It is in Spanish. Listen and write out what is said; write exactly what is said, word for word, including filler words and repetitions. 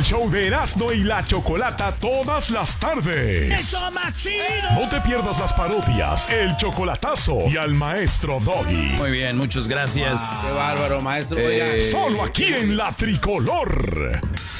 show de Erasmo y la Chocolata todas las tardes. ¡Eso, machino! No te pierdas las parodias, el chocolatazo y al maestro Doggy. Muy bien, muchas gracias. Qué bárbaro, maestro. Eh, Oiga. Solo aquí en La Tricolor.